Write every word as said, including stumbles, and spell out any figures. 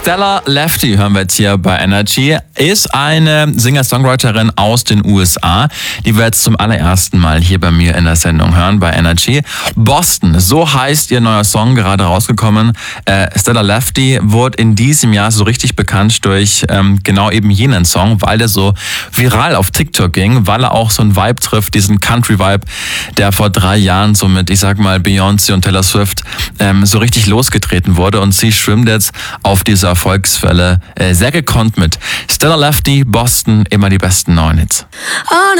Stella Lefty hören wir jetzt hier bei Energy, ist eine Singer-Songwriterin aus den U S A, die wir jetzt zum allerersten Mal hier bei mir in der Sendung hören bei Energy. Boston, so heißt ihr neuer Song, gerade rausgekommen. Äh, Stella Lefty wurde in diesem Jahr so richtig bekannt durch ähm, genau eben jenen Song, weil der so viral auf TikTok ging, weil er auch so einen Vibe trifft, diesen Country-Vibe, der vor drei Jahren so mit, ich sag mal, Beyoncé und Taylor Swift ähm, so richtig losgetreten wurde, und sie schwimmt jetzt auf dieser Erfolgswelle äh, sehr gekonnt mit. Stella Lefty, Boston, immer die besten neuen Hits.